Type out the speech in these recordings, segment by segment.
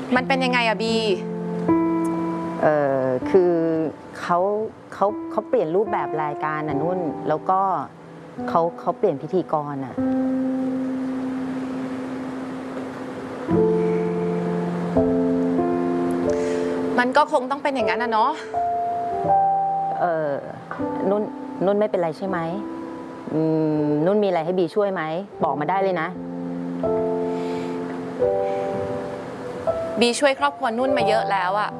มันเป็นยังไงอะบีคือเขาเปลี่ยนรูปแบบรายการน่ะนุ่นแล้วก็เขาเปลี่ยนพิธีกรน่ะมันก็คงต้องเป็นอย่างนั้นนะเนาะนุ่นไม่เป็นไรใช่ไหมนุ่นมีอะไรให้บีช่วยไหมบอกมาได้เลยนะบีช่วยครอบครัวนุ่นมาเยอะแล้วอะ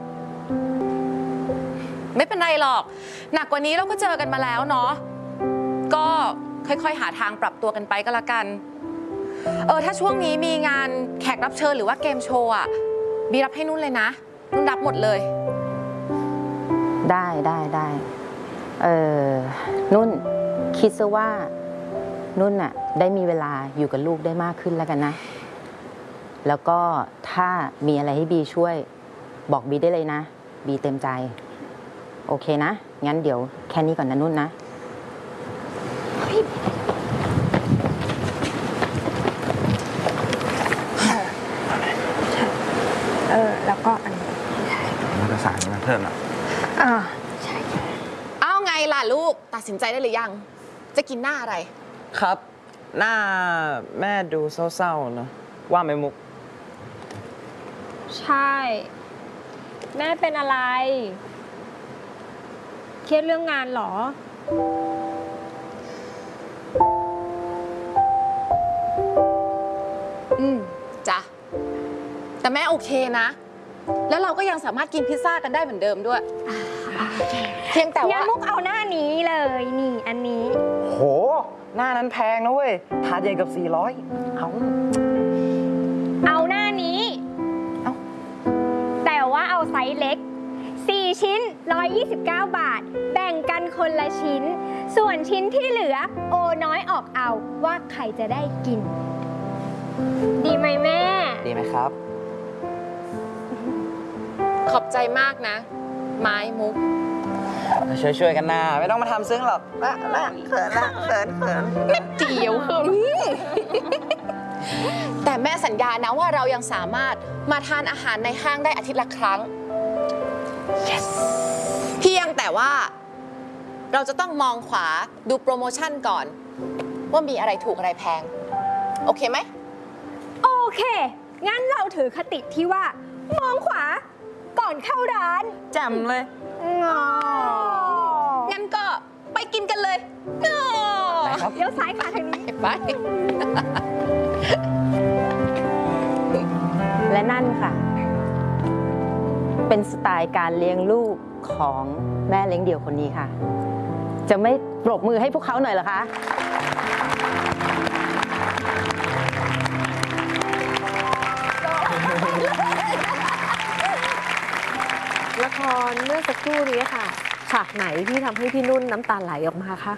ไม่เป็นไรหรอกหนักกว่านี้เราก็เจอกันมาแล้วเนาะก็ค่อยๆหาทางปรับตัวกันไปก็แล้วกันถ้าช่วงนี้มีงานแขกรับเชิญหรือว่าเกมโชว์อะบีรับให้นุ่นเลยนะนุ่นรับหมดเลยได้นุ่นคิดซะว่านุ่นน่ะได้มีเวลาอยู่กับลูกได้มากขึ้นแล้วกันนะแล้วก็ถ้ามีอะไรให้บีช่วยบอกบีได้เลยนะบีเต็มใจโอเคนะงั้นเดี๋ยวแค่นี้ก่อนนะนุ่นนะแล้วก็อันนี้มันจะสารมาเพิ่มอ่ะใช่เอาไงล่ะลูกตัดสินใจได้หรือยังจะกินหน้าอะไรครับหน้าแม่ดูเศร้าๆเนอะว่าไหมมุกใช่แม่เป็นอะไรเครียดเรื่องงานเหรอจ้ะแต่แม่โอเคนะแล้วเราก็ยังสามารถกินพิซซ่ากันได้เหมือนเดิมด้วยเพียงแต่ว่ามุกเอาหน้านี้เลยนี่อันนี้โหหน้านั้นแพงนะเว้ยถาดใหญ่กับ400เอาหน้านี้แต่ว่าเอาไซส์เล็ก4 ชิ้น129 บาทแบ่งกันคนละชิ้นส่วนชิ้นที่เหลือโอน้อยออกเอาว่าใครจะได้กินดีไหมแม่ดีไหมครับขอบใจมากนะไม้มุกช่วยกันนะไม่ต้องมาทำซึ้งหรอกละเขินเดี๋ยวแต่แม่สัญญานะว่าเรายังสามารถมาทานอาหารในห้างได้อาทิตย์ละครั้ง yes. เพียงแต่ว่าเราจะต้องมองขวาดูโปรโมชั่นก่อนว่ามีอะไรถูกอะไรแพงโอเคไหมโอเคงั้นเราถือคติที่ว่ามองขวาก่อนเข้าร้านแจ่มเลยงั้นก็ไปกินกันเลยเลี้ยวซ้ายค่ะทางนี้ไปและนั่นค่ะเป็นสไตล์การเลี้ยงลูกของแม่เลี้ยงเดี่ยวคนนี้ค่ะจะไม่ปรบมือให้พวกเขาหน่อยเหรอคะละครเมื่อสักครู่นี้ค่ะฉากไหนที่ทำให้พี่นุ่นน้ำตาไหลออกมาคะ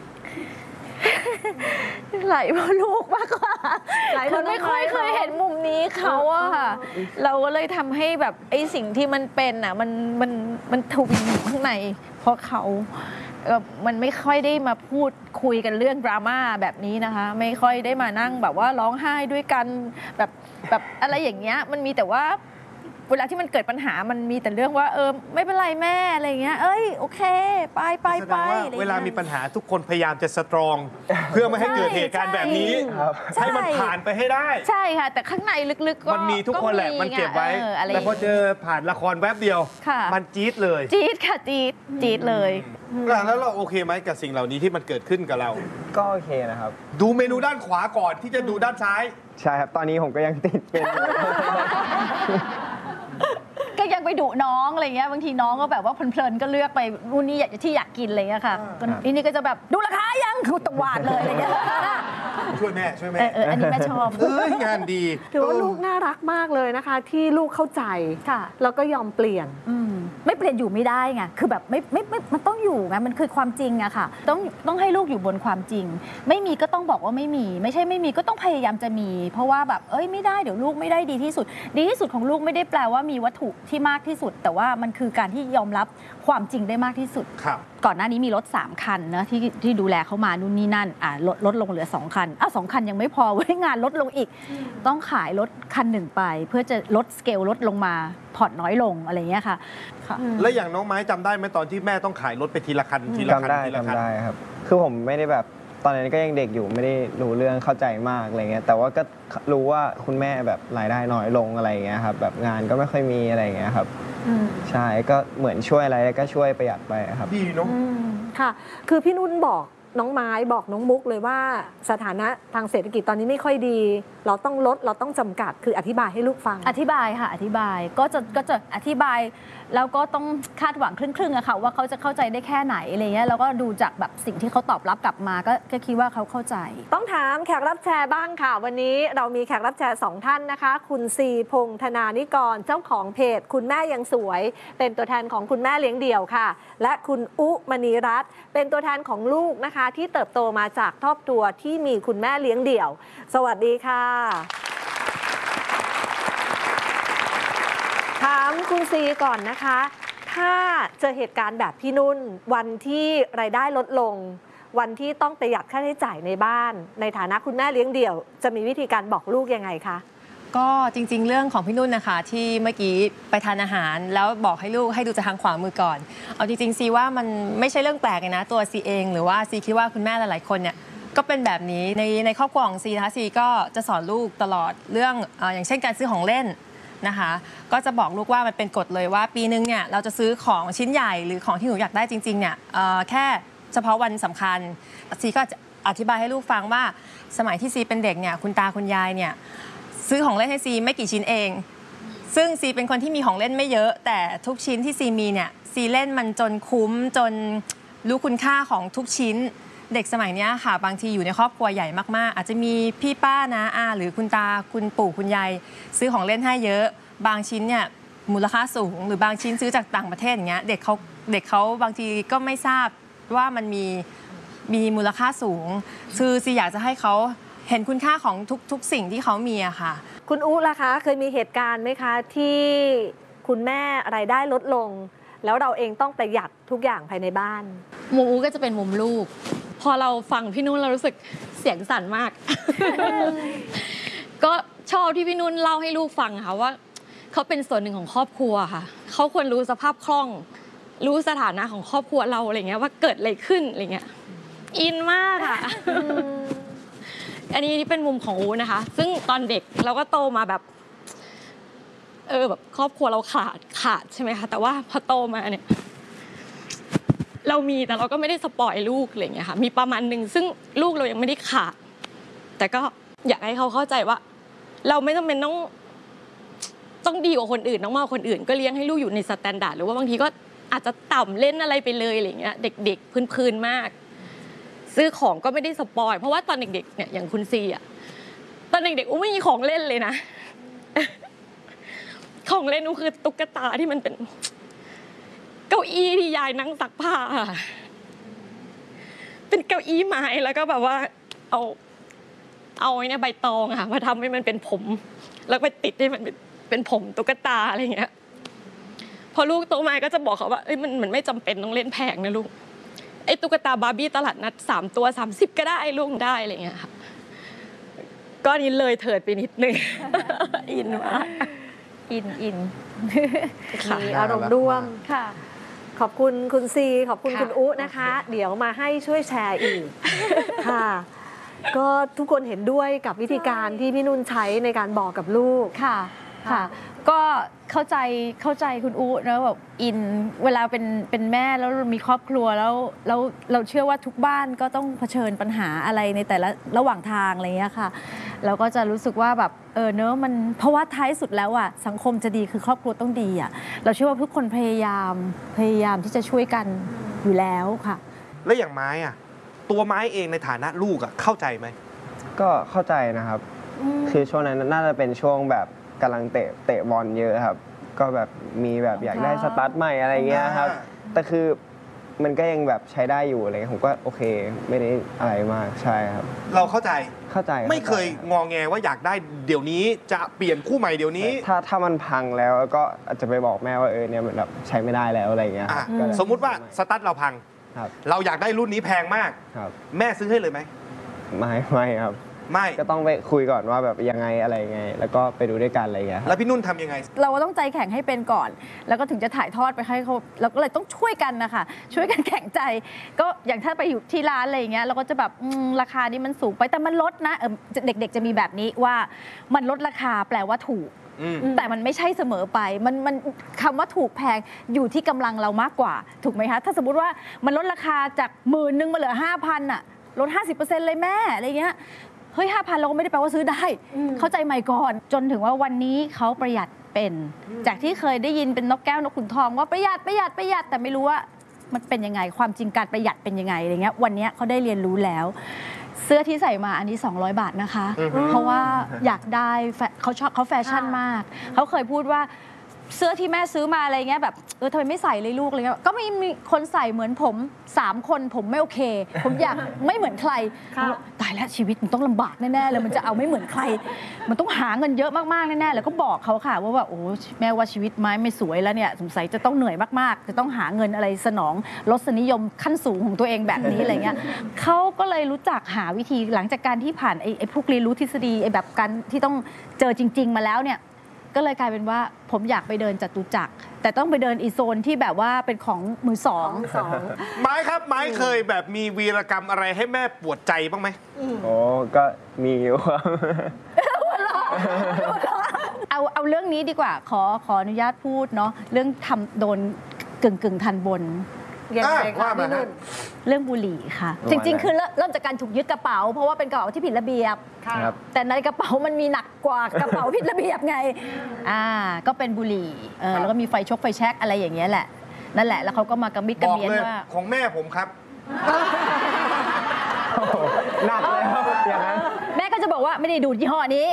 ไหลเพราะลูกมากกว่าคือไม่ค่อยเคยเห็นมุมนี้เขาอะค่ะเราก็เลยทำให้แบบไอ้สิ่งที่มันเป็นอะมันทวีอยู่ข้างในเพราะเขามันไม่ค่อยได้มาพูดคุยกันเรื่องดราม่าแบบนี้นะคะไม่ค่อยได้มานั่งแบบว่าร้องไห้ด้วยกันแบบอะไรอย่างเงี้ยมันมีแต่ว่าเวลาที่มันเกิดปัญหามันมีแต่เรื่องว่าไม่เป็นไรแม่อะไรเงี้ยโอเคไปเวลามีปัญหาทุกคนพยายามจะสตรองเพื่อไม่ให้เกิดเหตุการณ์แบบนี้ให้มันผ่านไปให้ได้ใช่ค่ะแต่ข้างในลึกๆก็มันมีทุกคนแหละมันเก็บไว้แต่พอเจอผ่านละครแวบเดียวมันจี๊ดเลยจี๊ดค่ะจี๊ดเลยแล้วเราโอเคไหมกับสิ่งเหล่านี้ที่มันเกิดขึ้นกับเราก็โอเคนะครับดูเมนูด้านขวาก่อนที่จะดูด้านซ้ายใช่ครับตอนนี้ผมก็ยังติดเป็นก็ยังไปดุน้องอะไรเงี้ยบางทีน้องก็แบบว่าเพลินๆก็เลือกไปนู่นนี่ที่อยากกินอะไรเงี้ยค่ะอันนี้ก็จะแบบดูราคายังคือตวาดเลยอะไรเงี้ยช่วยแม่อันนี้แม่ชอบงานดีถือว่าลูกน่ารักมากเลยนะคะที่ลูกเข้าใจแล้วก็ยอมเปลี่ยนไม่เปลี่ยนอยู่ไม่ได้ไงคือแบบไม่มันต้องอยู่ไงมันคือความจริงอะค่ะต้องให้ลูกอยู่บนความจริงไม่มีก็ต้องบอกว่าไม่มีไม่ใช่ไม่มีก็ต้องพยายามจะมีเพราะว่าแบบไม่ได้เดี๋ยวลูกไม่ได้ดีที่สุดของลูกไม่ได้แปลว่ามีวัตถุที่มากที่สุดแต่ว่ามันคือการที่ยอมรับความจริงได้มากที่สุดครับก่อนหน้านี้มีรถ3คันนะที่ดูแลเขามานู่นนี่นั่นลดลงเหลือ2คัน2คันยังไม่พอ งานลดลงอีก ต้องขายรถคันหนึ่งไป เพื่อจะลดสเกลลดลงมาผ่อนน้อยลงอะไรเงี้ยค่ะแล้วอย่างน้องไม้จำได้ไหมตอนที่แม่ต้องขายรถไปทีละคันทีละคันทีละคันจำได้ครับคือผมไม่ได้แบบตอนนั้นก็ยังเด็กอยู่ไม่ได้รู้เรื่องเข้าใจมากอะไรเงี้ยแต่ว่าก็รู้ว่าคุณแม่แบบรายได้น้อยลงอะไรเงี้ยครับแบบงานก็ไม่ค่อยมีอะไรเงี้ยครับใช่ก็เหมือนช่วยอะไรก็ช่วยประหยัดไปครับดีเนาะค่ะ คือพี่นุ่นบอกน้องไม้บอกน้องมุกเลยว่าสถานะทางเศรษฐกิจตอนนี้ไม่ค่อยดี เราต้องลดเราต้องจำกัดคืออธิบายให้ลูกฟังอธิบายค่ะอธิบายก็จะอธิบายแล้วก็ต้องคาดหวังครึ่งๆอะค่ะว่าเขาจะเข้าใจได้แค่ไหนอะไรเงี้ยแล้วก็ดูจากแบบสิ่งที่เขาตอบรับกลับมาก็คิดว่าเขาเข้าใจต้องถามแขกรับแชร์บ้างค่ะ วันนี้เรามีแขกรับแชร์2ท่านนะคะ คุณซีพงษ์ธนานิกรเจ้าของเพจคุณแม่ยังสวย เป็นตัวแทนของคุณแม่เลี้ยงเดี่ยวค่ะ และคุณอุมณีรัตน์เป็นตัวแทนของลูกนะคะ ที่เติบโตมาจากครอบครัวที่มีคุณแม่เลี้ยงเดี่ยว สวัสดีค่ะถามคุณซีก่อนนะคะ ถ้าเจอเหตุการณ์แบบพี่นุ่นวันที่รายได้ลดลง วันที่ต้องประหยัดค่าใช้จ่ายในบ้าน ในฐานะคุณแม่เลี้ยงเดี่ยว จะมีวิธีการบอกลูกยังไงคะก็จริงๆเรื่องของพี่นุ่นนะคะที่เมื่อกี้ไปทานอาหารแล้วบอกให้ลูกให้ดูจากทางขวามือก่อนเอาจริงๆซีว่ามันไม่ใช่เรื่องแปลกเลยนะตัวซีเองหรือว่าซีคิดว่าคุณแม่หลายๆคนเนี่ยก็เป็นแบบนี้ในครอบครัวของซีนะคะซีก็จะสอนลูกตลอดเรื่องอย่างเช่นการซื้อของเล่นนะคะก็จะบอกลูกว่ามันเป็นกฎเลยว่าปีนึงเนี่ยเราจะซื้อของชิ้นใหญ่หรือของที่หนูอยากได้จริงๆเนี่ยแค่เฉพาะวันสำคัญซีก็อธิบายให้ลูกฟังว่าสมัยที่ซีเป็นเด็กเนี่ยคุณตาคุณยายเนี่ยซื้อของเล่นให้ซีไม่กี่ชิ้นเองซึ่งซีเป็นคนที่มีของเล่นไม่เยอะแต่ทุกชิ้นที่ซีมีเนี่ยซีเล่นมันจนคุ้มจนรู้คุณค่าของทุกชิ้นเด็กสมัยนี้ค่ะบางทีอยู่ในครอบครัวใหญ่มากๆอาจจะมีพี่ป้านะหรือคุณตาคุณปู่คุณยายซื้อของเล่นให้เยอะบางชิ้นเนี่ยมูลค่าสูงหรือบางชิ้นซื้อจากต่างประเทศอย่างเงี้ยเด็กเขาบางทีก็ไม่ทราบว่ามันมีมูลค่าสูงคือซีอยากจะให้เขาเห็นคุณค่าของทุกสิ่งที่เขามีอะค่ะคุณอุ๊ล่ะคะเคยมีเหตุการณ์ไหมคะที่คุณแม่รายได้ลดลงแล้วเราเองต้องประหยัดทุกอย่างภายในบ้านมุมอุ๊ก็จะเป็นมุมลูกพอเราฟังพี่นุ่นเรารู้สึกเสียงสั่นมาก ก็ชอบที่พี่นุ่นเล่าให้ลูกฟังค่ะว่าเขาเป็นส่วนหนึ่งของครอบครัวค่ะเขาควรรู้สภาพคล่องรู้สถานะของครอบครัวเราอะไรเงี้ยว่าเกิดอะไรขึ้นอะไรเงี้ยอินมากค่ะ อันนี้เป็นมุมของอูนะคะซึ่งตอนเด็กเราก็โตมาแบบแบบครอบครัวเราขาดใช่ไหมคะแต่ว่าพอโตมาเนี่ยเรามีแต่เราก็ไม่ได้สปอยลูกอะไรเงี้ยค่ะมีประมาณนึงซึ่งลูกเรายังไม่ได้ขาดแต่ก็อยากให้เขาเข้าใจว่าเราไม่จำเป็นต้องดีกว่าคนอื่นต้องมากกว่าคนอื่นก็เลี้ยงให้ลูกอยู่ในสแตนดาร์ดหรือว่าบางทีก็อาจจะต่ำเล่นอะไรไปเลยอะไรเงี้ยเด็กๆพื้นๆมากซื้อของก็ไม่ได้สปอยเพราะว่าตอนเด็กๆเนี่ยอย่างคุณซีอ่ะตอนเด็กๆไม่มีของเล่นเลยนะ ของเล่นคือตุ๊กตาที่มันเป็นเก้าอี้ที่ยายนั่งซักผ้าเป็นเก้าอี้ไม้แล้วก็แบบว่าเอาไอ้เนี่ยใบตองอะมาทำให้มันเป็นผมแล้วไปติดให้มันเป็นผมตุ๊กตาอะไรอย่างเงี้ยพอลูกโตมาก็จะบอกเขาว่ามันไม่จำเป็นต้องเล่นแพงนะลูกไอ้ตุ๊กตาบาร์บี้ตลาดนัด3ตัว30ก็ได้ลูกได้อะไรอย่างเงี้ยค่ะก็นี้เลยเถิดไปนิดนึง อินมากอินมีอารมณ์ร่วมค่ะขอบคุณคุณซีขอบคุณคุณอุ๊นะคะเดี๋ยวมาให้ช่วยแชร์อีกค่ะก็ทุกคนเห็นด้วยกับวิธีการที่พี่นุ่นใช้ในการบอกกับลูกค่ะก็เข้าใจคุณอุ๊นะแบบอินเวลาเป็นแม่แล้วมีครอบครัวแล้วเราเชื่อว่าทุกบ้านก็ต้องเผชิญปัญหาอะไรในแต่ละระหว่างทางอะไรเงี้ยค่ะเราก็จะรู้สึกว่าแบบเนอะมันเพราะว่าท้ายสุดแล้วอ่ะสังคมจะดีคือครอบครัวต้องดีอ่ะเราเชื่อว่าทุกคนพยายามที่จะช่วยกันอยู่แล้วค่ะแล้วอย่างไม้อ่ะตัวไม้เองในฐานะลูกอ่ะเข้าใจไหมก็เข้าใจนะครับคือช่วงนั้นน่าจะเป็นช่วงแบบกำลังเตะบอลเยอะครับก็แบบมีแบบอยากได้สตาร์ทใหม่อะไรเงี้ยครับแต่คือมันก็ยังแบบใช้ได้อยู่อะไรผมก็โอเคไม่ได้อะไรมากใช่ครับเราเข้าใจไม่เคยงอแงว่าอยากได้เดี๋ยวนี้จะเปลี่ยนคู่ใหม่เดี๋ยวนี้ถ้ามันพังแล้วก็อาจจะไปบอกแม่ว่าเนี่ยมันแบบใช้ไม่ได้แล้วอะไรเงี้ยสมมุติว่าสตาร์ทเราพังครับเราอยากได้รุ่นนี้แพงมากครับแม่ซื้อให้เลยไหมไม่ครับไม่ก็ต้องไปคุยก่อนว่าแบบยังไงอะไรยังไง แล้วก็ไปดูด้วยกันอะไรอย่างเงี้ยครับแล้วพี่นุ่นทำยังไงเราต้องใจแข็งให้เป็นก่อน แล้วก็ถึงจะถ่ายทอดไปให้เขาเราก็เลยต้องช่วยกันนะคะช่วยกันแข็งใจ ก็อย่างถ้าไปอยู่ที่ร้านอะไรอย่างเงี้ยเราก็จะแบบราคานี้มันสูงไปแต่มันลดนะเด็กๆจะมีแบบนี้ว่ามันลดราคาแปลว่าถูก แต่มันไม่ใช่เสมอไปมันคำว่าถูกแพงอยู่ที่กำลังเรามากกว่าถูกไหมคะถ้าสมมติว่ามันลดราคาจาก10,000มาเหลือ 5,000 อ่ะลด 50% เลยแม่อะไรเงี้ยเฮ้ย 5,000 เราก็ไม่ได้แปลว่าซื้อได้เข้าใจใหม่ก่อนจนถึงว่าวันนี้เขาประหยัดเป็นจากที่เคยได้ยินเป็นนกแก้วนกขุนทองว่าประหยัดแต่ไม่รู้ว่ามันเป็นยังไงความจริงการประหยัดเป็นยังไงอะไรเงี้ยวันนี้เขาได้เรียนรู้แล้วเสื้อที่ใส่มาอันนี้200 บาทนะคะเพราะว่าอยากได้เขาชอบเขาแฟชั่นมากเขาเคยพูดว่าเสื้อที่แม่ซื้อมาอะไรเงี้ยแบบทำไมไม่ใส่เลยลูกอะไรเงี้ยก็มีคนใส่เหมือนผม3 คนผมไม่โอเคผมอยากไม่เหมือนใครตายแล้วชีวิตมันต้องลำบากแน่ๆเลยมันจะเอาไม่เหมือนใครมันต้องหาเงินเยอะมากๆแน่ๆแล้วก็บอกเขาค่ะว่าแบบโอ้แม่ว่าชีวิตไม้ไม่สวยแล้วเนี่ยสงสัยจะต้องเหนื่อยมากๆจะต้องหาเงินอะไรสนองรสนิยมขั้นสูงของตัวเองแบบนี้อะไรเงี้ยเขาก็เลยรู้จักหาวิธีหลังจากการที่ผ่านไอ้พวกเรียนรู้ทฤษฎีไอ้แบบการที่ต้องเจอจริงๆมาแล้วเนี่ยก็เลยกลายเป็นว่าผมอยากไปเดินจตุจักรแต่ต้องไปเดินอีโซนที่แบบว่าเป็นของมือสองไม้ครับไม้เคยแบบมีวีรกรรมอะไรให้แม่ปวดใจบ้างไหมโอ้ก็มีอยู่ครับเอาเรื่องนี้ดีกว่าขออนุญาตพูดเนาะเรื่องทำโดนกึ่งทันบนยังไงคะพี่นุ่นเรื่องบุหรี่ค่ะ จริงๆ คือเริ่มจากการถูกยึดกระเป๋าเพราะว่าเป็นกระเป๋าที่ผิดระเบียบครับแต่ในกระเป๋ามันมีหนักกว่ากระเป๋าผิดระเบียบไงก็เป็นบุหรี่แล้วก็มีไฟแช็กอะไรอย่างเงี้ยแหละนั่นแหละแล้วเขาก็มากระมิดกบระอกเมียนเลยว่าของแม่ผมครับหนักเลยครับอย่างนั้นแม่ก็จะบอกว่าไม่ได้ดูดยี่ห้อนี้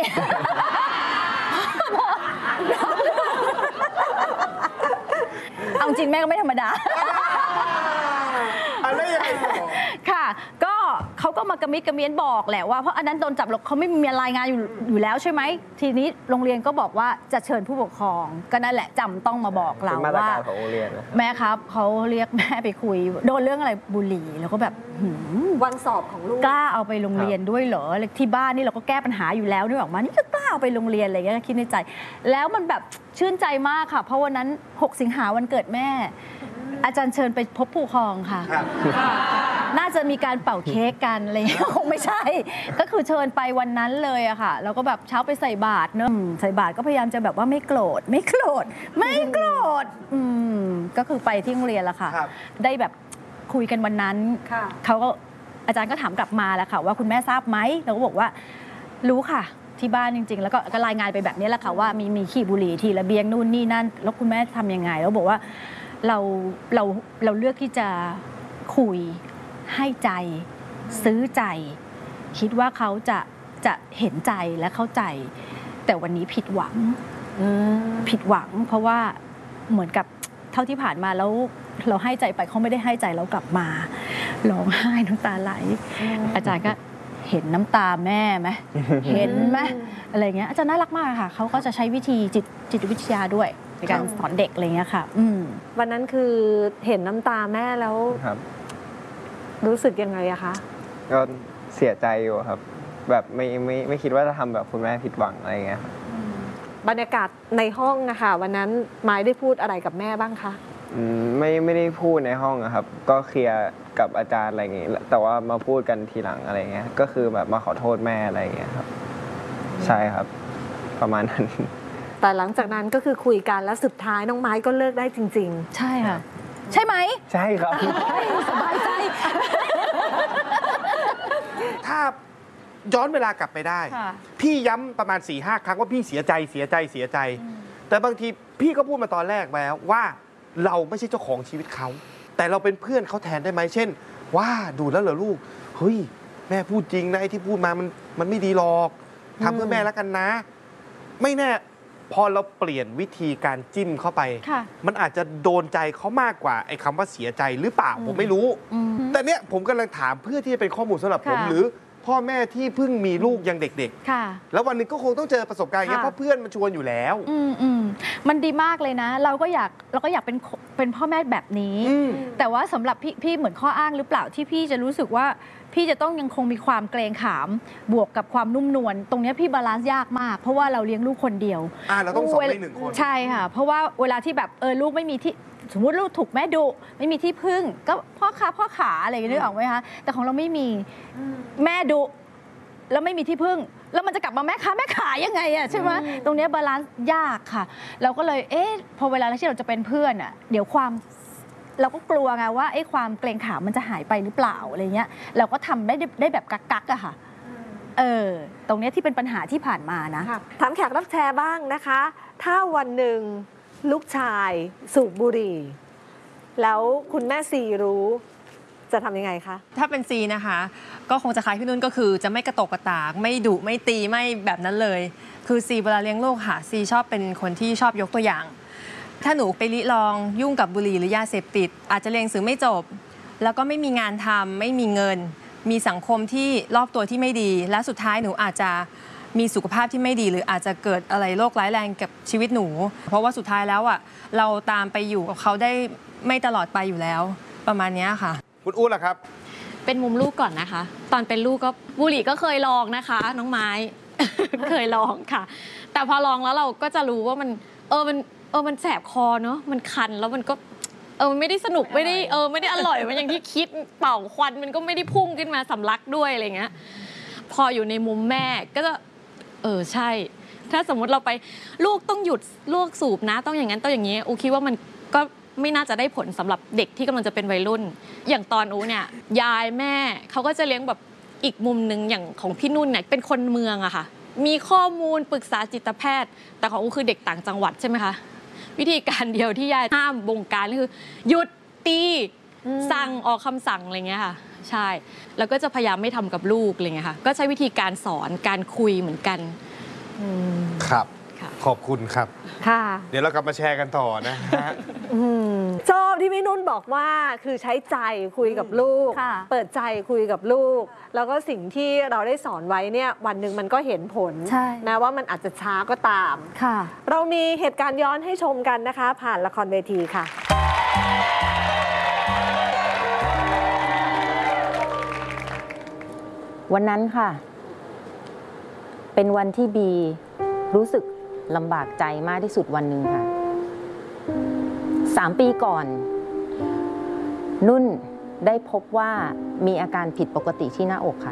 เอาจริงแม่ก็ไม่ธรรมดาอะไรยังไงค่ะ ก็เขาก็มากระมิดกระเมียนบอกแหละว่าเพราะอันนั้นโดนจับหรอกเขาไม่มีรายงานอยู่แล้วใช่ไหมทีนี้โรงเรียนก็บอกว่าจะเชิญผู้ปกครองก็นั่นแหละจำต้องมาบอกเราเป็นมาตรว่าการของโรงเรียนนะแม่ครับเขาเรียกแม่ไปคุยโดนเรื่องอะไรบุหรี่แล้วก็แบบวันสอบของลูกกล้าเอาไปโรงเรียนด้วยเหรอที่บ้านนี่เราก็แก้ปัญหาอยู่แล้วนึกออกมานี่ก็กล้าเอาไปโรงเรียนอะไรเงี้ยคิดในใจ แล้วมันแบบชื่นใจมากค่ะเพราะวันนั้น6 สิงหาวันเกิดแม่ อาจารย์เชิญไปพบผู้ปกครองค่ะ น่าจะมีการเป่าเค้กกันอะไรอย่างเงี้ยคงไม่ใช่ ก็คือเชิญไปวันนั้นเลยอะค่ะแล้วก็แบบเช้าไปใส่บาตรเนอะใส่บาตรก็พยายามจะแบบว่าไม่โกรธก็คือไปที่โรงเรียนละค่ะ ได้แบบคุยกันวันนั้นเขาก็อาจารย์ก็ถามกลับมาแล้วค่ะว่าคุณแม่ทราบไหมเราก็บอกว่ารู้ค่ะที่บ้านจริงๆแล้วก็รายงานไปแบบนี้แหละค่ะว่ามีขี้บุหรี่ที่ระเบียงนู่นนี่นั่นแล้วคุณแม่ทำยังไงแล้วบอกว่าเราเลือกที่จะคุยให้ใจซื้อใจคิดว่าเขาจะเห็นใจและเข้าใจแต่วันนี้ผิดหวังเพราะว่าเหมือนกับเท่าที่ผ่านมาแล้วเราให้ใจไปเขาไม่ได้ให้ใจเรากลับมาร้องไห้น้ำตาไหลอาจารย์ก็เห็นน้ำตาแม่ไหม เห็นไหมอะไรเงี้ยอาจารย์น่ารักมากค่ะเขาก็จะใช้วิธีจิตวิทยาด้วยในการสอนเด็กอะไรเงี้ยค่ะวันนั้นคือเห็นน้ำตาแม่แล้วรู้สึกยังไงอะคะก็เสียใจอยู่ครับแบบไม่คิดว่าจะทำแบบคุณแม่ผิดหวังอะไรเงี้ยครับบรรยากาศในห้องนะคะวันนั้นไม้ได้พูดอะไรกับแม่บ้างคะไม่ได้พูดในห้องครับก็เคลียร์กับอาจารย์อะไรอย่างเงี้ยแต่ว่ามาพูดกันทีหลังอะไรเงี้ยก็คือแบบมาขอโทษแม่อะไรเงี้ยครับใช่ครับประมาณนั้นแต่หลังจากนั้นก็คือคุยกันแล้วสุดท้ายน้องไม้ก็เลิกได้จริงๆใช่ค่ะใช่ไหมใช่ครับสบายใจถ้าย้อนเวลากลับไปได้พี่ย้ำประมาณ 4-5 ครั้งว่าพี่เสียใจแต่บางทีพี่ก็พูดมาตอนแรกแล้วว่าเราไม่ใช่เจ้าของชีวิตเขาแต่เราเป็นเพื่อนเขาแทนได้ไหมเช่นว่าดูแล้วเหรอลูกเฮ้ยแม่พูดจริงนะไอ้ที่พูดมามันไม่ดีหรอกทำเพื่อแม่แล้วกันนะไม่แน่พอเราเปลี่ยนวิธีการจิ้มเข้าไปมันอาจจะโดนใจเขามากกว่าไอ้คำว่าเสียใจหรือเปล่าผมไม่รู้แต่เนี้ยผมกำลังถามเพื่อที่จะเป็นข้อมูลสำหรับผมหรือพ่อแม่ที่เพิ่งมีลูกยังเด็กค่ะๆ แล้ววันหนึงก็คงต้องเจอประสบการณ์อย่างเงี้ยค่ะเพราะเพื่อนมันชวนอยู่แล้วมันดีมากเลยนะ เราก็อยากเป็นพ่อแม่แบบนี้ แต่ว่าสำหรับพี่เหมือนข้ออ้างหรือเปล่าที่พี่จะรู้สึกว่าพี่จะต้องยังคงมีความเกรงขามบวกกับความนุ่มนวลตรงเนี้ยพี่บาลานซ์ยากมาก เพราะว่าเราเลี้ยงลูกคนเดียวเราต้อง2 ใน 1 คนใช่ค่ะ เพราะว่าเวลาที่แบบลูกไม่มีที่สมมติลูกถูกแม่ดุไม่มีที่พึ่ง ก็พ่อขาอะไรอย่างเงี้ยนึกออกไหมคะแต่ของเราไม่มีแม่ดุแล้วไม่มีที่พึ่ง แล้วมันจะกลับมาแม่ขายังไงอะใช่ไหมตรงเนี้ยบาลานซ์ยากค่ะ เราก็เลยพอเวลาที่เราจะเป็นเพื่อนอะเดี๋ยวเราก็กลัวไงว่าความเกรงขามมันจะหายไปหรือเปล่าอะไรเงี้ยเราก็ทำได้แบบกักๆอะค่ะตรงเนี้ยที่เป็นปัญหาที่ผ่านมานะถามแขกรับแชร์บ้างนะคะ ถ้าวันหนึ่งลูกชายสูบบุหรี่ แล้วคุณแม่ซีรู้จะทำยังไงคะถ้าเป็นซีนะคะ ก็คงจะคล้ายพี่นุ่นก็คือจะไม่กระตกกระตากไม่ดุไม่ตีไม่แบบนั้นเลย คือซีเวลาเลี้ยงลูกค่ะซีชอบเป็นคนที่ชอบยกตัวอย่าง ถ้าหนูไปลิลองยุ่งกับบุหรี่หรือยาเสพติดอาจจะเรียนหนังสือไม่จบ แล้วก็ไม่มีงานทำไม่มีเงิน มีสังคมที่รอบตัวที่ไม่ดี และสุดท้ายหนูอาจจะมีสุขภาพที่ไม่ดี หรืออาจจะเกิดอะไรโรคร้ายแรงกับชีวิตหนู เพราะว่าสุดท้ายแล้วเราตามไปอยู่กับเขาได้ไม่ตลอดไปอยู่แล้วประมาณนี้ค่ะคุณอู้ล่ะครับเป็นมุมลูกก่อนนะคะ ตอนเป็นลูกก็บุหรี่ก็เคยลองนะคะ น้องไม้ เคยลองค่ะ แต่พอลองแล้วเราก็จะรู้ว่ามันแสบคอเนอะมันคันแล้วมันก็มันไม่ได้สนุกไม่ได้ไม่ได้อร่อยมันอย่างที่คิดเป่าควันมันก็ไม่ได้พุ่งขึ้นมาสำลักด้วยอะไรเงี้ยพออยู่ในมุมแม่ก็จะใช่ ถ้าสมมติเราไปลูกต้องหยุดลูกสูบนะต้องอย่างนั้นต้องอย่างนี้อูคิดว่ามันก็ไม่น่าจะได้ผลสำหรับเด็กที่กำลังจะเป็นวัยรุ่น อย่างตอนอูเนี่ยยายแม่เขาก็จะเลี้ยงแบบอีกมุมนึงอย่างของพี่นุ่นเนี่ยเป็นคนเมืองอะค่ะมีข้อมูลปรึกษาจิตแพทย์แต่ของอูคือเด็กต่างจังหวัดใช่ไหมคะวิธีการเดียวที่ยายห้ามบงการก็คือหยุดตีสั่งออกคำสั่งอะไรเงี้ยค่ะใช่แล้วก็จะพยายามไม่ทำกับลูกอะไรเงี้ยค่ะก็ใช้วิธีการสอนการคุยเหมือนกันครับ ขอบคุณครับค่ะเดี๋ยวเรากลับมาแชร์กันต่อนะฮะชอบที่พี่นุ่นบอกว่าคือใช้ใจคุยกับลูก เปิดใจคุยกับลูก แล้วก็สิ่งที่เราได้สอนไว้เนี่ยวันหนึ่งมันก็เห็นผลแม้ว่ามันอาจจะช้าก็ตามเรามีเหตุการณ์ย้อนให้ชมกันนะคะ ผ่านละครเวทีค่ะวันนั้นค่ะ เป็นวันที่บีรู้สึกลำบากใจมากที่สุดวันหนึ่งค่ะ 3 ปีก่อน นุ่นได้พบว่ามีอาการผิดปกติที่หน้าอกค่ะ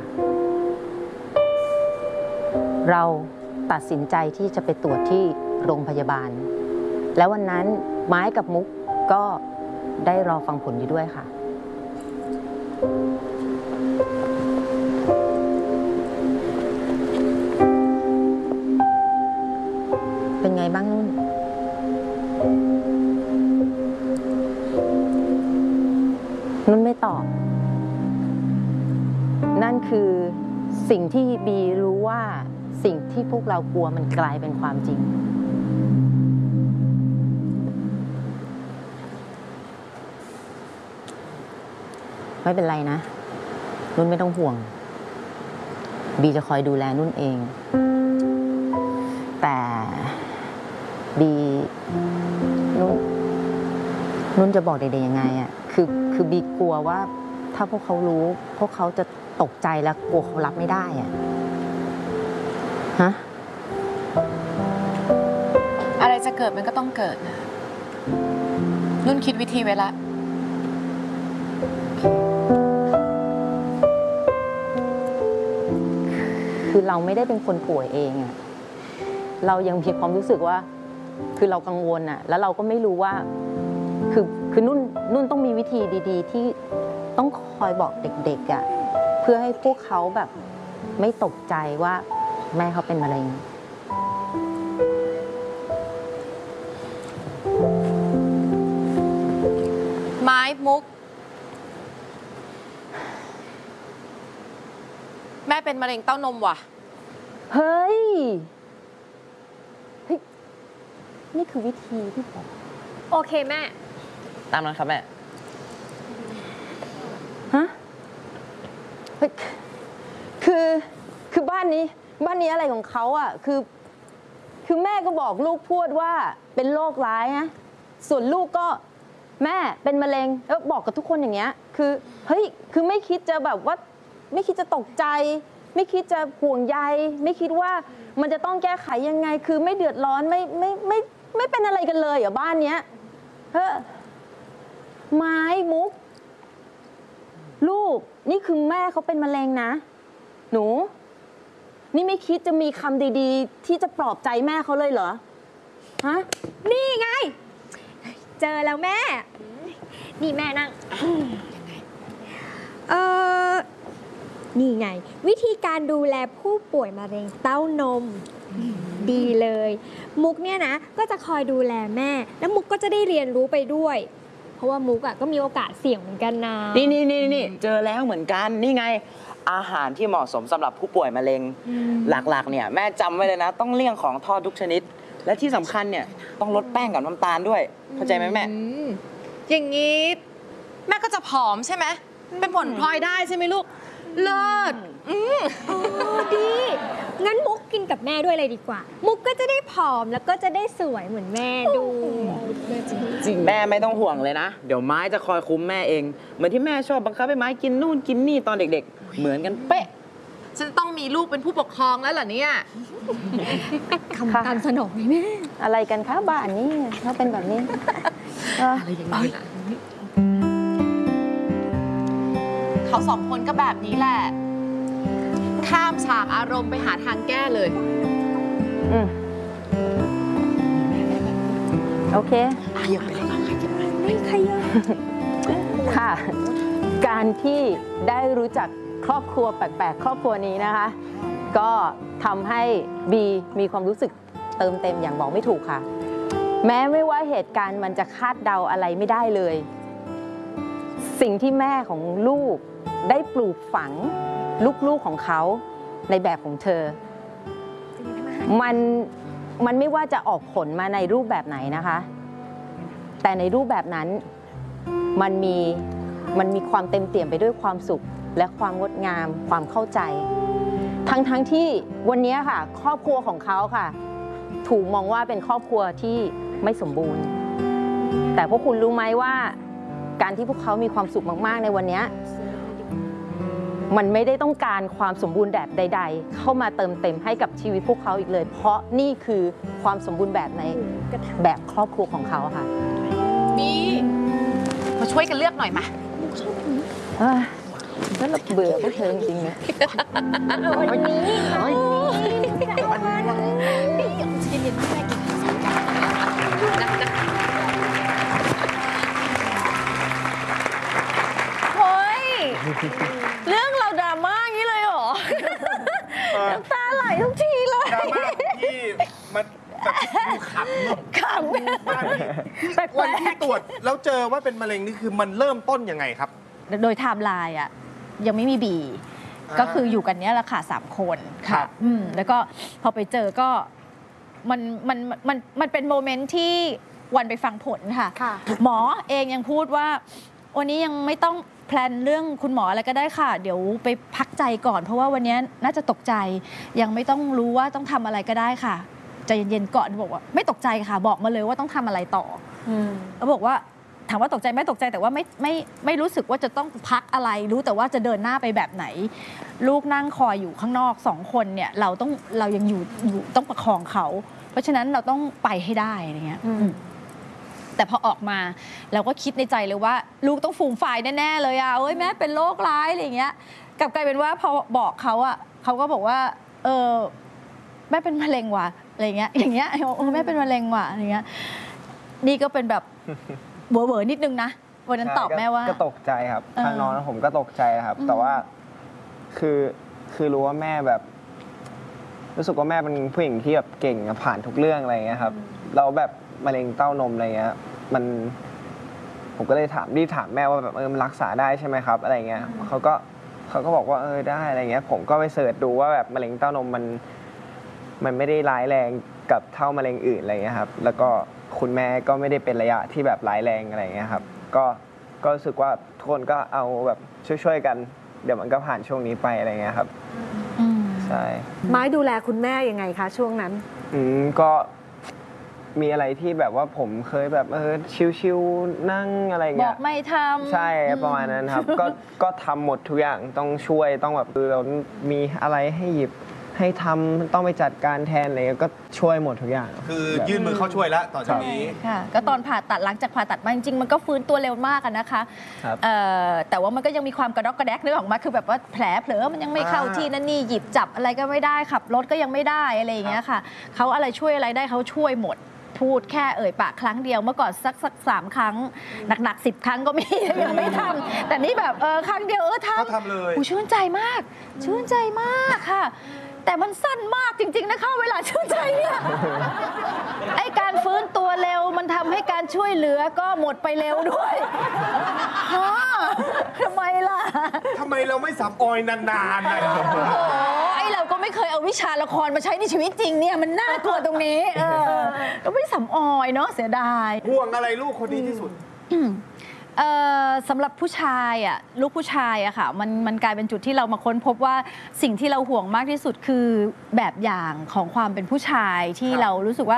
เราตัดสินใจที่จะไปตรวจที่โรงพยาบาล แล้ววันนั้นไม้กับมุกก็ได้รอฟังผลอยู่ด้วยค่ะ เป็นไงบ้างนุ่น นุ่นไม่ตอบ นั่นคือสิ่งที่บีรู้ว่าสิ่งที่พวกเรากลัวมันกลายเป็นความจริง ไม่เป็นไรนะ นุ่นไม่ต้องห่วง บีจะคอยดูแลนุ่นเอง แต่บีนุ่นจะบอกเด็กๆยังไงอ่ะคือบีกลัวว่าถ้าพวกเขารู้พวกเขาจะตกใจและกลัวเขารับไม่ได้อ่ะฮะอะไรจะเกิดมันก็ต้องเกิด นุ่นคิดวิธีไว้ละคือเราไม่ได้เป็นคนป่วยเองอ่ะเรายังมีความรู้สึกว่าคือเรากังวลอ่ะแล้วเราก็ไม่รู้ว่าคือนุ่นต้องมีวิธีดีๆที่ต้องคอยบอกเด็กๆอ่ะเพื่อให้พวกเขาแบบไม่ตกใจว่าแม่เขาเป็นมะเร็งไม้มุก แม่เป็นมะเร็งเต้านมว่ะเฮ้ยนี่คือวิธีที่บอกโอเคแม่ตามนั้นครับแม่ฮะเฮ้ยคือบ้านนี้อะไรของเขาอ่ะคือแม่ก็บอกลูกพูดว่าเป็นโรคร้ายนะส่วนลูกก็แม่เป็นมะเร็งแล้วบอกกับทุกคนอย่างเงี้ยคือเฮ้ยคือไม่คิดจะแบบว่าไม่คิดจะตกใจ ไม่คิดจะห่วงใยไม่คิดว่ามันจะต้องแก้ไขยังไงคือไม่เดือดร้อนไม่เป็นอะไรกันเลยเหรอบ้านเนี้ยเฮ้อไม้มุกลูกนี่คือแม่เขาเป็นมะเร็งนะหนูนี่ไม่คิดจะมีคำดีๆที่จะปลอบใจแม่เขาเลยเหรอฮะนี่ไง เจอแล้วแม่ นี่แม่นั่งนี่ไง วิธีการดูแลผู้ป่วยมะเร็งเต้านม ดีเลย มุกเนี่ยนะก็จะคอยดูแลแม่ แล้วมุกก็จะได้เรียนรู้ไปด้วย เพราะว่ามุกอ่ะก็มีโอกาสเสี่ยงเหมือนกันนะนี่เจอแล้วเหมือนกันนี่ไงอาหารที่เหมาะสมสำหรับผู้ป่วยมะเร็งหลักๆเนี่ยแม่จำไว้เลยนะต้องเลี่ยงของทอดทุกชนิด และที่สำคัญเนี่ยต้องลดแป้งกับน้ำตาลด้วยเข้าใจไหมแม่อย่างนี้แม่ก็จะผอมใช่ไหมเป็นผลพลอยได้ใช่ไหมลูกเลิศดี งั้นมุกกินกับแม่ด้วยเลยดีกว่า มุกก็จะได้ผอมแล้วก็จะได้สวยเหมือนแม่ดูจริงแม่ไม่ต้องห่วงเลยนะเดี๋ยวไม้จะคอยคุ้มแม่เองเหมือนที่แม่ชอบบังคับให้ไม้กินนู่นกินนี่ตอนเด็กๆเหมือนกันเป๊ะฉันต้องมีลูกเป็นผู้ปกครองแล้วเหรอเนี่ยคำตามสนองไหมแม่อะไรกันคะบ้านนี้เขาเป็นแบบนี้อะไรอย่างนี้เขาสองคนก็แบบนี้แหละ ข้ามฉากอารมณ์ไปหาทางแก้เลยโอเคไม่ขยับค่ะ การที่ได้รู้จักครอบครัวแปลกๆครอบครัวนี้นะคะ ก็ทำให้บีมีความรู้สึกเติมเต็มอย่างบอกไม่ถูกค่ะ แม้ไม่ว่าเหตุการณ์มันจะคาดเดาอะไรไม่ได้เลย สิ่งที่แม่ของลูกได้ปลูกฝังลูกๆของเขาในแบบของเธอมันไม่ว่าจะออกผลมาในรูปแบบไหนนะคะ แต่ในรูปแบบนั้นมันมีความเต็มเปี่ยมไปด้วยความสุขและความงดงามความเข้าใจทั้งที่วันนี้ค่ะครอบครัวของเขาค่ะถูกมองว่าเป็นครอบครัวที่ไม่สมบูรณ์แต่พวกคุณรู้ไหมว่าการที่พวกเขามีความสุขมากๆในวันนี้มันไม่ได้ต้องการความสมบูรณ์แบบใดๆเข้ามาเติมเต็มให้กับชีวิตพวกเขาอีกเลยเพราะนี่คือความสมบูรณ์แบบในแบบครอบครัวของเขาค่ะมีมาช่วยกันเลือกหน่อยมาแล้วเราเบื่อพวกเธอจริงๆเนี่ยวันนี้เฮ้ยเรื่องเราดราม่าอย่างนี้เลยเหรอน้ำตาไหลทุกทีเลยดราม่าที่มันแบบขำวันที่ตรวจแล้วเจอว่าเป็นมะเร็งนี่คือมันเริ่มต้นยังไงครับโดยไทม์ไลน์อ่ะยังไม่มีบีก็คืออยู่กันเนี้ยแหละค่ะ3 คนค่ะแล้วก็พอไปเจอก็มันเป็นโมเมนต์ที่วันไปฟังผลค่ะหมอเองยังพูดว่าวันนี้ยังไม่ต้องแพลนเรื่องคุณหมออะไรก็ได้ค่ะเดี๋ยวไปพักใจก่อนเพราะว่าวันนี้น่าจะตกใจยังไม่ต้องรู้ว่าต้องทำอะไรก็ได้ค่ะใจเย็นๆก่อนบอกว่าไม่ตกใจค่ะบอกมาเลยว่าต้องทำอะไรต่อแล้วบอกว่าถามว่าตกใจไม่ตกใจแต่ว่าไม่รู้สึกว่าจะต้องพักอะไรรู้แต่ว่าจะเดินหน้าไปแบบไหนลูกนั่งคอยอยู่ข้างนอก2 คนเนี่ยเรายังอยู่ต้องประคองเขาเพราะฉะนั้นเราต้องไปให้ได้อะไรเงี้ยแต่พอออกมาเราก็คิดในใจเลยว่าลูกต้องฟูมฝ่ายแน่ๆเลยอ่ะเอ้ยแม่เป็นโรคร้ายอะไรเงี้ยกลับกลายเป็นว่าพอบอกเขาอ่ะเขาก็บอกว่าแม่เป็นมะเร็งว่ะอะไรเงี้ยอย่างเงี้ยแม่เป็นมะเร็งว่ะอะไรเงี้ยนี่ก็เป็นแบบเวอร์นิดนึงนะวันนั้นตอบแม่ว่าก็ตกใจครับทางน้องผมก็ตกใจครับแต่ว่าคือรู้ว่าแม่แบบรู้สึกว่าแม่เป็นผู้หญิงที่แบบเก่งผ่านทุกเรื่องอะไรเงี้ยครับเราแบบมะเร็งเต้านมอะไรเงี้ยผมก็เลยถามแม่ว่าแบบมันรักษาได้ใช่ไหมครับอะไรเงี้ยเขาก็บอกว่าได้อะไรเงี้ยผมก็ไปเสิร์ชดูว่าแบบมะเร็งเต้านมมันไม่ได้ร้ายแรงกับเท่ามะเร็งอื่นอะไรเงี้ยครับแล้วก็คุณแม่ก็ไม่ได้เป็นระยะที่แบบร้ายแรงอะไรเงี้ยครับก็รู้สึกว่าทุกคนก็เอาแบบช่วยๆกันเดี๋ยวมันก็ผ่านช่วงนี้ไปอะไรเงี้ยครับใช่ช่ไม้ดูแลคุณแม่ยังไงคะช่วงนั้นก็มีอะไรที่แบบว่าผมเคยแบบชิวๆนั่งอะไรบเงี้อย กไม่ทำใช่ประมาณนั้นครับ ก็ทำหมดทุกอย่างต้องช่วยต้องแบบเรามีอะไรให้หยิบให้ทำต้องไปจัดการแทนอะไรเงี้ยก็ช่วยหมดทุกอย่างคือยื่นมือเข้าช่วยแล้วต่อจากนี้ค่ะก็ตอนผ่าตัดหลังจากผ่าตัดมาจริงๆมันก็ฟื้นตัวเร็วมากอะนะคะครับแต่ว่ามันก็ยังมีความกระดอกกระแดกนึกออกมาคือแบบว่าแผลเผลอมันยังไม่เข้าที่นั่นนี่หยิบจับอะไรก็ไม่ได้ขับรถก็ยังไม่ได้อะไรอย่างเงี้ยค่ะเขาอะไรช่วยอะไรได้เขาช่วยหมดพูดแค่เอ่ยปากครั้งเดียวเมื่อก่อนสัก3 ครั้งหนักๆ10 ครั้งก็มี ยังไม่ทำแต่นี่แบบครั้งเดียวทำก็ทำเลยชื่นใจมากชื่นใจมากค่ะ แต่มันสั้นมากจริงๆนะคะเวลาชื่นใจเนี่ยไอการฟื้นตัวเร็วมันทำให้การช่วยเหลือก็หมดไปเร็วด้วยฮะทำไมล่ะทำไมเราไม่สับออยนานๆนะโอ้โหไอเราก็ไม่เคยเอาวิชาละครมาใช้ในชีวิตจริงเนี่ยมันน่ากลัวตรงนี้เราไม่สำออยเนาะเสียดายห่วงอะไรลูกคนนี้ที่สุดสำหรับผู้ชายอ่ะลูกผู้ชายอะค่ะมันกลายเป็นจุดที่เรามาค้นพบว่าสิ่งที่เราห่วงมากที่สุดคือแบบอย่างของความเป็นผู้ชายที่ครับเรารู้สึกว่า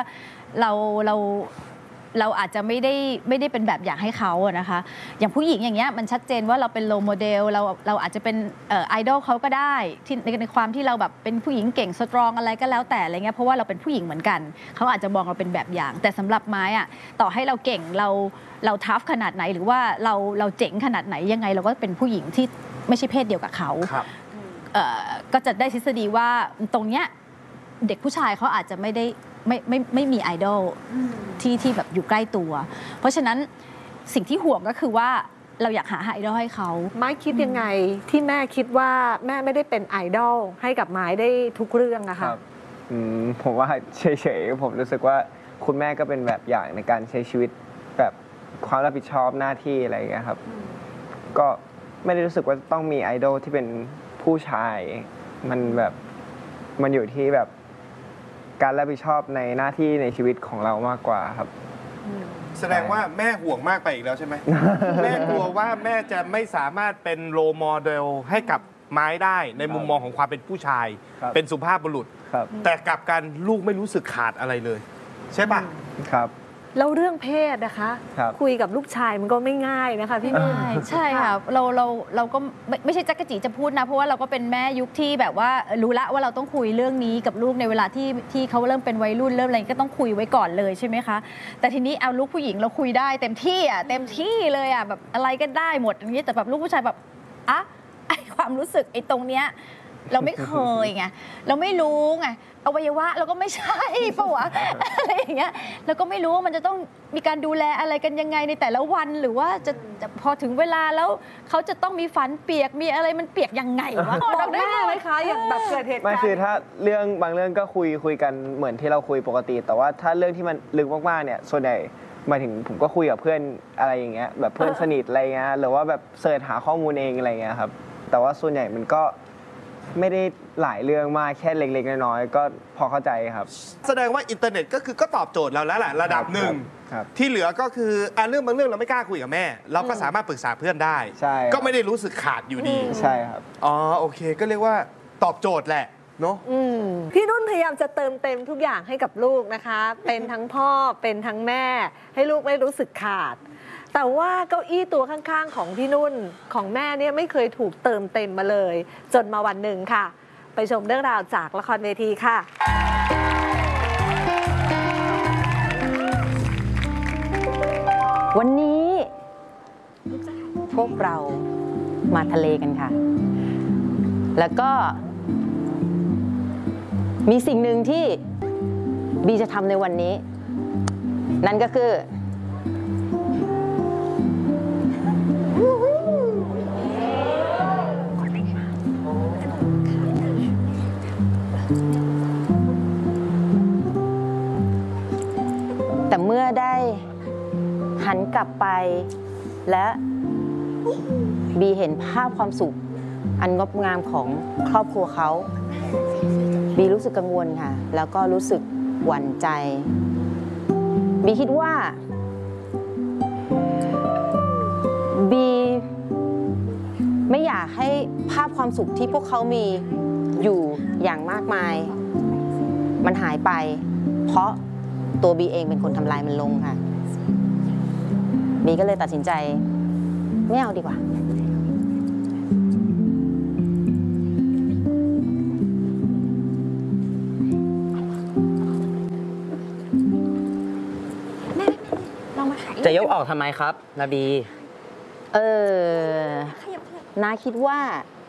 เราอาจจะไม่ได้เป็นแบบอย่างให้เขาอะนะคะอย่างผู้หญิงอย่างเงี้ยมันชัดเจนว่าเราเป็นโรลโมเดลเราอาจจะเป็นไอดอลเขาก็ได้ที่ในความที่เราแบบเป็นผู้หญิงเก่งสตรองอะไรก็แล้วแต่อะไรเงี้ยเพราะว่าเราเป็นผู้หญิงเหมือนกันเขาอาจจะมองเราเป็นแบบอย่างแต่สำหรับไม้อะต่อให้เราเก่งเราทัฟขนาดไหนหรือว่าเราเจ๋งขนาดไหนยังไงเราก็เป็นผู้หญิงที่ไม่ใช่เพศเดียวกับเขาครับก็จะได้ทฤษฎีว่าตรงเนี้ยเด็กผู้ชายเขาอาจจะไม่มีไอดอลที่แบบอยู่ใกล้ตัว เพราะฉะนั้นสิ่งที่ห่วงก็คือว่าเราอยากหาไอดอลให้เขาไม้คิดยังไงที่แม่คิดว่าแม่ไม่ได้เป็นไอดอลให้กับไม้ได้ทุกเรื่องอะคค่ะรับผมว่าเฉยๆผมรู้สึกว่าคุณแม่ก็เป็นแบบอย่างในการใช้ชีวิตแบบความรับผิดชอบหน้าที่อะไรอย่างเงี้ยครับ ก็ไม่ได้รู้สึกว่าต้องมีไอดอลที่เป็นผู้ชายมันแบบมันอยู่ที่แบบการรับผิดชอบในหน้าที่ในชีวิตของเรามากกว่าครับแสดงว่าแม่ห่วงมากไปอีกแล้วใช่ไหม แม่กลัวว่าแม่จะไม่สามารถเป็นโรลโมเดลให้กับไม้ได้ในมุมมองของความเป็นผู้ชายครับเป็นสุภาพบุรุษครับแต่กลับกันลูกไม่รู้สึกขาดอะไรเลย ใช่ปะครับแล้วเรื่องเพศนะคะครับคุยกับลูกชายมันก็ไม่ง่ายนะคะพี่นุ่นใช่ค่ะเราก็ไม่ใช่จักรจีจะพูดนะเพราะว่าเราก็เป็นแม่ยุคที่แบบว่ารู้ละว่าเราต้องคุยเรื่องนี้กับลูกในเวลาที่เขาเริ่มเป็นวัยรุ่นเริ่มอะไรก็ต้องคุยไว้ก่อนเลยใช่ไหมคะแต่ทีนี้เอาลูกผู้หญิงเราคุยได้เต็มที่อ่ะเต็มที่เลยอ่ะแบบอะไรก็ได้หมดอย่างนี้แต่แบบลูกผู้ชายแบบอะไอความรู้สึกไอตรงเนี้ยเราไม่เคยไงเราไม่รู้ไงอวัยวะเราก็ไม่ใช่ปะวะ อะไรอย่างเงี้ยแล้วก็ไม่รู้ว่ามันจะต้องมีการดูแลอะไรกันยังไงในแต่ละวันหรือว่าจะพอถึงเวลาแล้วเขาจะต้องมีฝันเปียกมีอะไรมันเปียกยังไงวะบอกแม่ไหมคะอย่างแบบเกิดเหตุไม่การคือณ์ถ้าเรื่องบางเรื่องก็คุยกันเหมือนที่เราคุยปกติ แต่ว่าถ้าเรื่องที่มันลึกมากๆเนี่ยส่วนใหญ่หมายถึงผมก็คุยกับเพื่อนอะไรอย่างเงี้ยแบบเพื่อนสนิทอะไรเงี้ยหรือว่าแบบเสิร์ชหาข้อมูลเองอะไรเงี้ยครับแต่ว่าส่วนใหญ่มันก็ไม่ได้หลายเรื่องมากแค่เล็กๆน้อยๆก็พอเข้าใจครับแสดงว่าอินเทอร์เน็ตก็คือก็ตอบโจทย์เราแล้วแหละระดับหนึ่งครับที่เหลือก็คือเรื่องบางเรื่องเราไม่กล้าคุยกับแม่ เราก็สามารถปรึกษาเพื่อนได้ใช่ก็ไม่ได้รู้สึกขาดอยู่ดีใช่ครับอ๋อโอเคก็เรียกว่าตอบโจทย์แหละเนาะพี่นุ่นพยายามจะเติมเต็มทุกอย่างให้กับลูกนะคะ เป็นทั้งพ่อเป็นทั้งแม่ ให้ลูกไม่รู้สึกขาด แต่ว่าเก้าอี้ตัวข้างๆของพี่นุ่นของแม่เนี่ยไม่เคยถูกเติมเต็มมาเลย จนมาวันหนึ่งค่ะ ไปชมเรื่องราวจากละครเวทีค่ะวันนี้พวกเรามาทะเลกันค่ะ แล้วก็มีสิ่งหนึ่งที่บีจะทำในวันนี้ นั่นก็คือ แต่เมื่อได้หันกลับไปและบีเห็นภาพความสุขอันงดงามของครอบครัวเขาบีรู้สึกกังวลค่ะแล้วก็รู้สึกหวั่นใจบีคิดว่าบีไม่อยากให้ภาพความสุขที่พวกเขามีอยู่อย่างมากมาย มันหายไป เพราะตัวบีเองเป็นคนทำลายมันลงค่ะ บีก็เลยตัดสินใจ ไม่เอาดีกว่าจะยกออกทำไมครับนาบีน้าคิดว่า